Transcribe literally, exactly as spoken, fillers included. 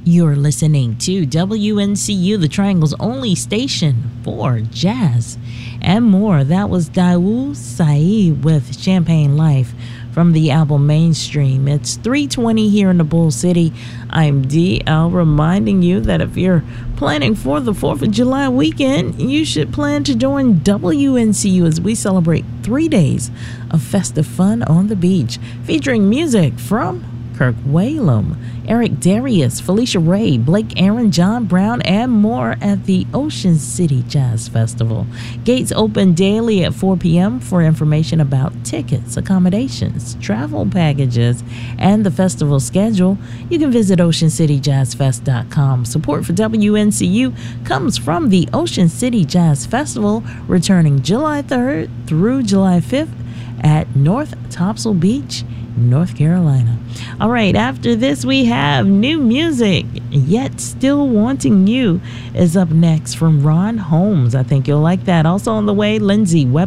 You're listening to W N C U, the Triangle's only station for jazz and more. That was Dawood Saeed with Champagne Life from the album Mainstream. It's three twenty here in the Bull City. I'm D L, reminding you that if you're planning for the fourth of July weekend, you should plan to join W N C U as we celebrate three days of festive fun on the beach, featuring music from Kirk Whalum, Eric Darius, Felicia Ray, Blake Aaron, John Brown, and more at the Ocean City Jazz Festival. Gates open daily at four p.m. For information about tickets, accommodations, travel packages, and the festival schedule, you can visit ocean city jazz fest dot com. Support for W N C U comes from the Ocean City Jazz Festival, returning July third through July fifth at North Topsail Beach, North Carolina. All right, after this we have new music. Yet Still Wanting You is up next from Ron Holmes. I think you'll like that. Also on the way, Lindsay Webb.